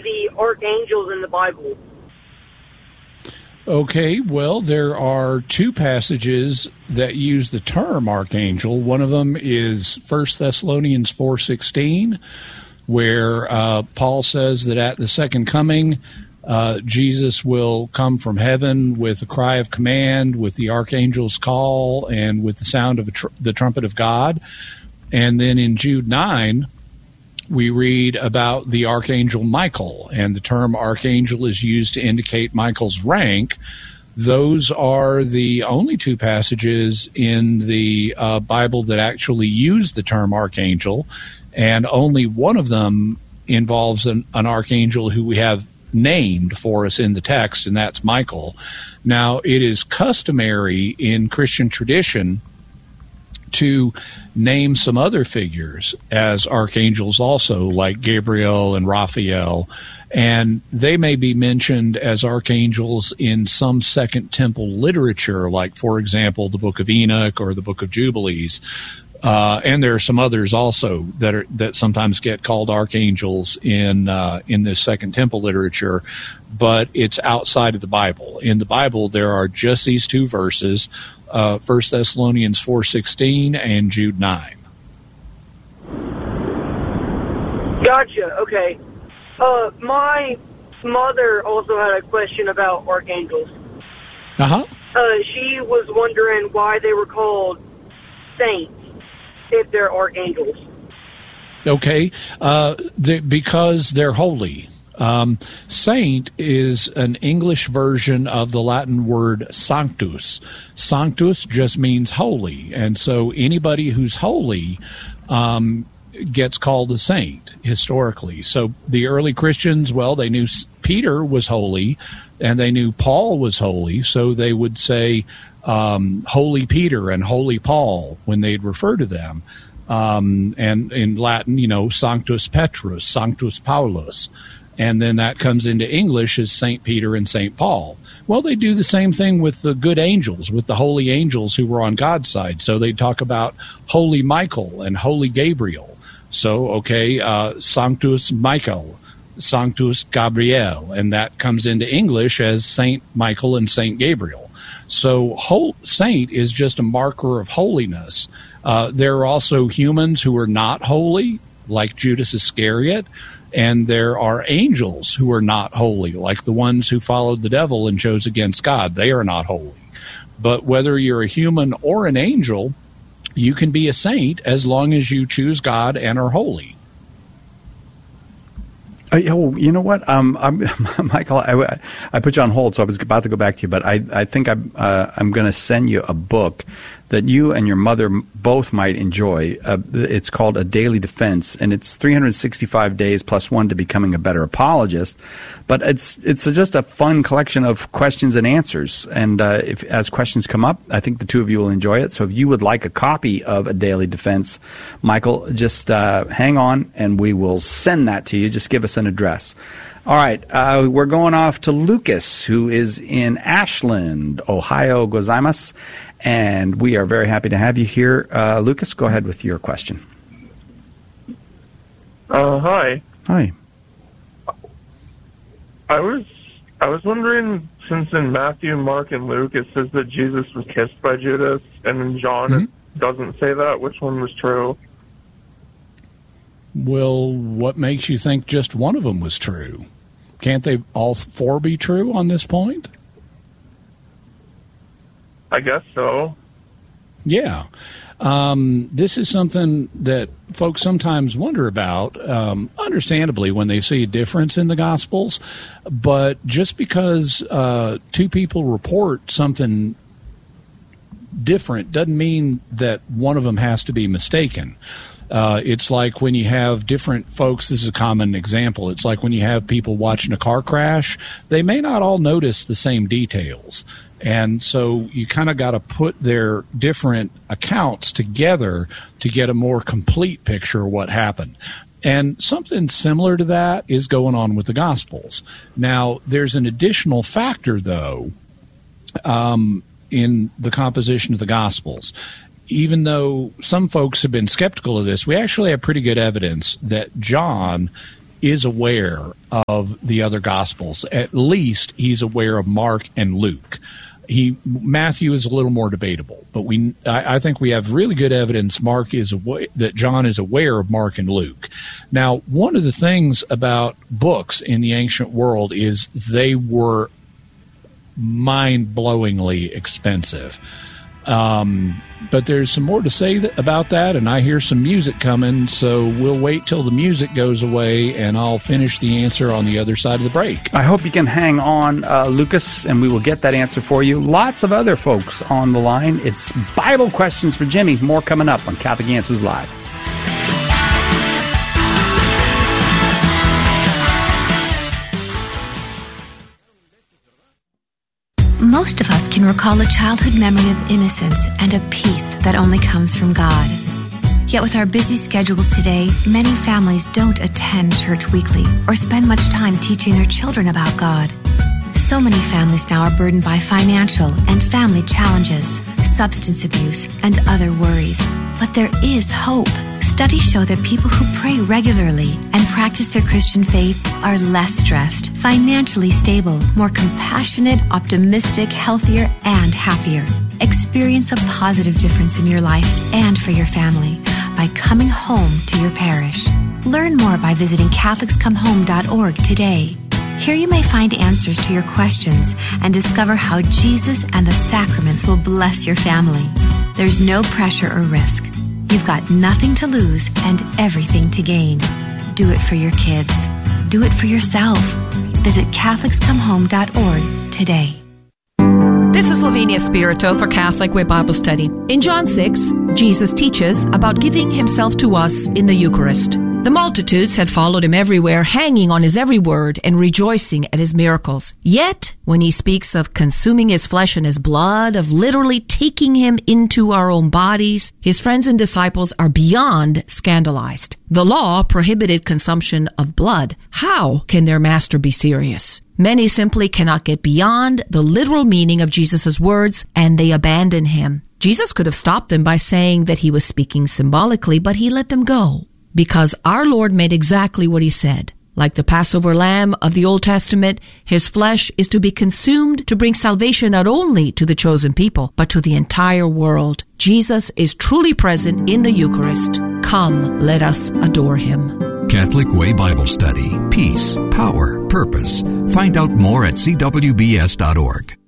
the archangels in the Bible? Okay, well, there are two passages that use the term archangel. One of them is 1 Thessalonians 4:16, where Paul says that at the second coming, Jesus will come from heaven with a cry of command, with the archangel's call, and with the sound of the trumpet of God. And then in Jude 9, we read about the archangel Michael, and the term archangel is used to indicate Michael's rank. Those are the only two passages in the Bible that actually use the term archangel, and only one of them involves an archangel who we have named for us in the text, and that's Michael. Now, it is customary in Christian tradition to name some other figures as archangels also, like Gabriel and Raphael, and they may be mentioned as archangels in some Second Temple literature, like, for example, the Book of Enoch or the Book of Jubilees. And there are some others also that sometimes get called archangels in this Second Temple literature, but it's outside of the Bible. In the Bible, there are just these two verses, 1 Thessalonians 4:16 and Jude 9. Gotcha. Okay. My mother also had a question about archangels. She was wondering why they were called saints if they're archangels. Okay, because they're holy. Saint is an English version of the Latin word sanctus. Sanctus just means holy, and so anybody who's holy gets called a saint historically. So the early Christians, well, they knew Peter was holy, and they knew Paul was holy, so they would say Holy Peter and Holy Paul when they'd refer to them. And in Latin, Sanctus Petrus, Sanctus Paulus. And then that comes into English as St. Peter and St. Paul. Well, they do the same thing with the good angels, with the holy angels who were on God's side. So they talk about Holy Michael and Holy Gabriel. So, Sanctus Michael, Sanctus Gabriel, and that comes into English as St. Michael and St. Gabriel. So saint is just a marker of holiness. There are also humans who are not holy, like Judas Iscariot, and there are angels who are not holy, like the ones who followed the devil and chose against God. They are not holy. But whether you're a human or an angel, you can be a saint as long as you choose God and are holy. You know what, Michael? I put you on hold, so I was about to go back to you, but I think I'm going to send you a book that you and your mother both might enjoy. It's called A Daily Defense, and it's 365 days plus one to becoming a better apologist. But it's just a fun collection of questions and answers. And as questions come up, I think the two of you will enjoy it. So if you would like a copy of A Daily Defense, Michael, just hang on, and we will send that to you. Just give us an address. All right, we're going off to Lucas, who is in Ashland, Ohio gozaimasu, and we are very happy to have you here. Lucas, go ahead with your question. Hi. Hi. I was wondering, since in Matthew, Mark, and Luke it says that Jesus was kissed by Judas, and in John it doesn't say that, which one was true? Well, what makes you think just one of them was true? Can't they all four be true on this point? I guess so. Yeah. This is something that folks sometimes wonder about, understandably, when they see a difference in the Gospels. But just because two people report something different doesn't mean that one of them has to be mistaken. It's like when you have different folks, this is a common example, it's like when you have people watching a car crash, they may not all notice the same details. And so you kind of got to put their different accounts together to get a more complete picture of what happened. And something similar to that is going on with the Gospels. Now, there's an additional factor, though, in the composition of the Gospels. Even though some folks have been skeptical of this, we actually have pretty good evidence that John is aware of the other Gospels. At least he's aware of Mark and Luke. Matthew is a little more debatable, but I think we have really good evidence that John is aware of Mark and Luke. Now, one of the things about books in the ancient world is they were mind-blowingly expensive. But there's some more to say about that, and I hear some music coming, so we'll wait till the music goes away, and I'll finish the answer on the other side of the break. I hope you can hang on, Lucas, and we will get that answer for you. Lots of other folks on the line. It's Bible Questions for Jimmy. More coming up on Catholic Answers Live. Most of us can recall a childhood memory of innocence and a peace that only comes from God. Yet with our busy schedules today, many families don't attend church weekly or spend much time teaching their children about God. So many families now are burdened by financial and family challenges, substance abuse, and other worries. But there is hope. Studies show that people who pray regularly and practice their Christian faith are less stressed, financially stable, more compassionate, optimistic, healthier, and happier. Experience a positive difference in your life and for your family by coming home to your parish. Learn more by visiting CatholicsComeHome.org today. Here you may find answers to your questions and discover how Jesus and the sacraments will bless your family. There's no pressure or risk. You've got nothing to lose and everything to gain. Do it for your kids. Do it for yourself. Visit CatholicsComeHome.org today. This is Lavinia Spirito for Catholic Way Bible Study. In John 6, Jesus teaches about giving himself to us in the Eucharist. The multitudes had followed him everywhere, hanging on his every word and rejoicing at his miracles. Yet, when he speaks of consuming his flesh and his blood, of literally taking him into our own bodies, his friends and disciples are beyond scandalized. The law prohibited consumption of blood. How can their master be serious? Many simply cannot get beyond the literal meaning of Jesus' words, and they abandon him. Jesus could have stopped them by saying that he was speaking symbolically, but he let them go, because our Lord meant exactly what he said. Like the Passover lamb of the Old Testament, his flesh is to be consumed to bring salvation not only to the chosen people, but to the entire world. Jesus is truly present in the Eucharist. Come, let us adore him. Catholic Way Bible Study. Peace, power, purpose. Find out more at cwbs.org.